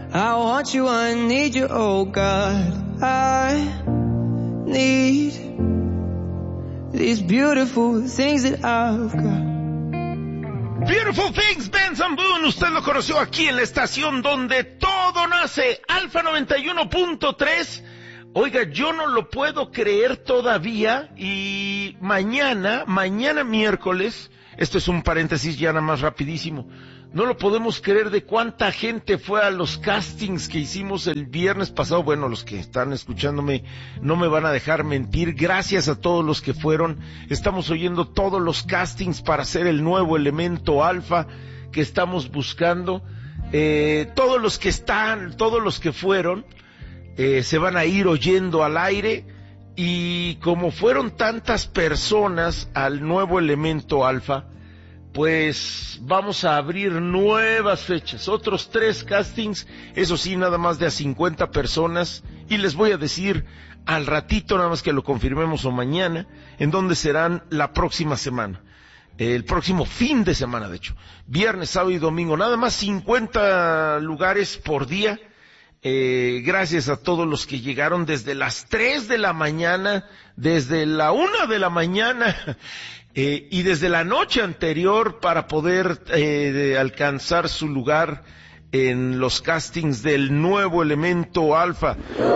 I want you, I need you, oh God. I need these beautiful things that I've got. Beautiful Things, Benson Boone, usted lo conoció aquí en la estación donde todo nace, Alfa 91.3. Oiga, yo no lo puedo creer todavía, y mañana miércoles, esto es un paréntesis ya nada más rapidísimo, no lo podemos creer de cuánta gente fue a los castings que hicimos el viernes pasado. Bueno, los que están escuchándome no me van a dejar mentir. Gracias a todos los que fueron. Estamos oyendo todos los castings para hacer el nuevo elemento alfa que estamos buscando. Todos los que fueron, se van a ir oyendo al aire. Y como fueron tantas personas al nuevo elemento alfa, pues vamos a abrir nuevas fechas, otros 3 castings, eso sí, nada más de a 50 personas, y les voy a decir al ratito, nada más que lo confirmemos o mañana, en dónde serán la próxima semana, el próximo fin de semana, de hecho, viernes, sábado y domingo, nada más 50 lugares por día. Gracias a todos los que llegaron desde las 3 de la mañana, desde la 1 de la mañana, y desde la noche anterior para poder alcanzar su lugar en los castings del nuevo elemento alfa,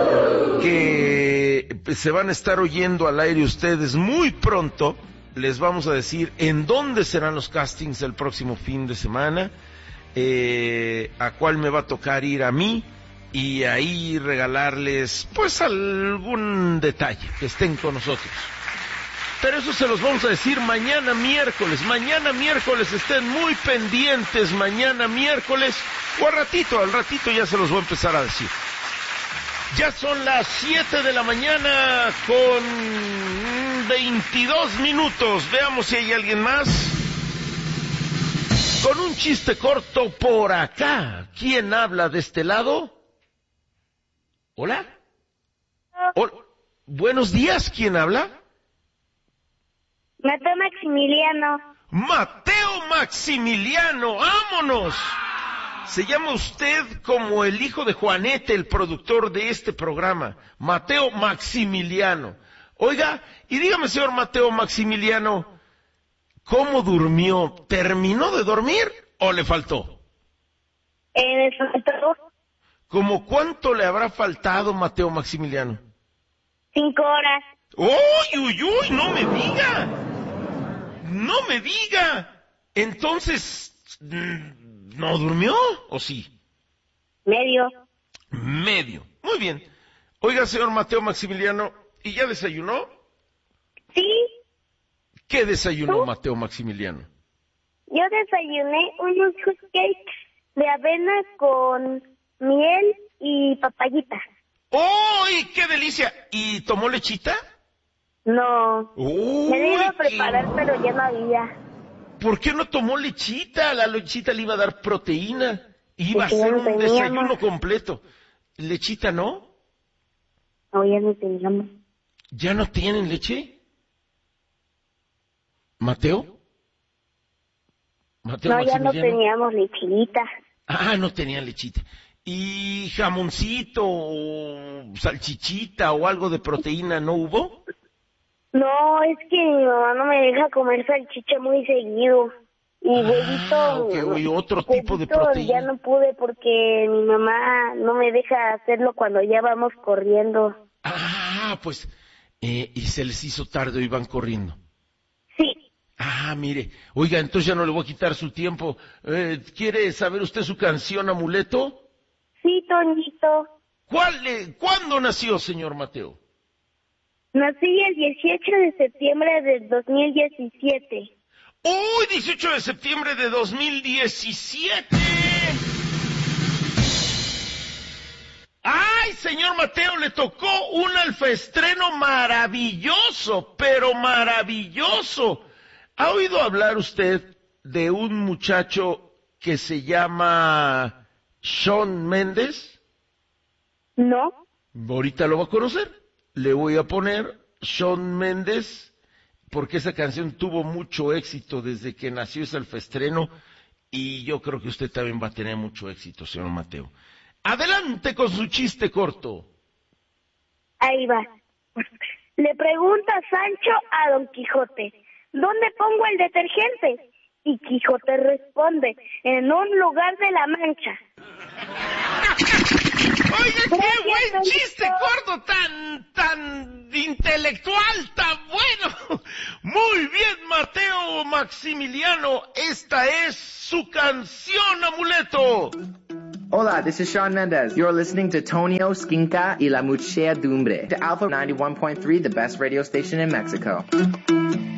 que se van a estar oyendo al aire ustedes muy pronto. Les vamos a decir en dónde serán los castings el próximo fin de semana, a cuál me va a tocar ir a mí, y ahí regalarles pues algún detalle, que estén con nosotros. Pero eso se los vamos a decir mañana miércoles, estén muy pendientes mañana miércoles, o al ratito ya se los voy a empezar a decir. Ya son las 7 de la mañana con 22 minutos, veamos si hay alguien más con un chiste corto por acá. ¿Quién habla de este lado? ¿Hola? Buenos días, ¿quién habla? Mateo Maximiliano. Mateo Maximiliano, ¡vámonos! Se llama usted como el hijo de Juanete, el productor de este programa, Mateo Maximiliano. Oiga, y dígame, señor Mateo Maximiliano, ¿cómo durmió? ¿Terminó de dormir o le faltó? Me faltó ¿Cómo cuánto le habrá faltado, Mateo Maximiliano? 5 horas. ¡Uy! ¡No me diga! ¡No me diga! Entonces, ¿no durmió o sí? Medio. Muy bien. Oiga, señor Mateo Maximiliano, ¿y ya desayunó? Sí. ¿Qué desayunó, ¿Tú? Mateo Maximiliano? Yo desayuné unos cupcakes de avena con miel y papayita. ¡Uy, qué delicia! ¿Y tomó lechita? No. ¡Uy! Me lo iba a preparar, pero ya no había. ¿Por qué no tomó lechita? La lechita le iba a dar proteína. Iba a Porque ya ser no un teníamos. desayuno completo. ¿Lechita no? No, ya no teníamos. ¿Ya no tienen leche? ¿Mateo? ¿Mateo No, ya no Maximiliano? teníamos lechita. Ah, no tenían lechita. ¿Y jamoncito o salchichita o algo de proteína no hubo? No, es que mi mamá no me deja comer salchicha muy seguido. Y huevito... Ok, otro tipo de huevito proteína. ya no pude porque mi mamá no me deja hacerlo cuando ya vamos corriendo. Ah, pues, y se les hizo tarde o iban corriendo. Sí. Ah, mire, oiga, entonces ya no le voy a quitar su tiempo. ¿Quiere saber usted su canción, Amuleto? Sí, Toñito. ¿Cuándo nació, señor Mateo? Nací el 18 de septiembre del 2017. ¡Uy, 18 de septiembre de 2017! ¡Ay, señor Mateo, le tocó un alfaestreno maravilloso, pero maravilloso! ¿Ha oído hablar usted de un muchacho que se llama Shawn Mendes? No. Ahorita lo va a conocer. Le voy a poner Shawn Mendes, porque esa canción tuvo mucho éxito desde que nació ese alfaestreno, y yo creo que usted también va a tener mucho éxito, señor Mateo. Adelante con su chiste corto. Ahí va. Le pregunta Sancho a Don Quijote, ¿dónde pongo el detergente? Y Quijote responde, en un lugar de la Mancha. Oiga, qué buen chiste corto, tan intelectual, tan bueno. Muy bien, Mateo Maximiliano, esta es su canción, Amuleto. Hola, this is Shawn Mendes. You're listening to Tonio, Skinka y La Muchedumbre. To Alpha 91.3, the best radio station in Mexico.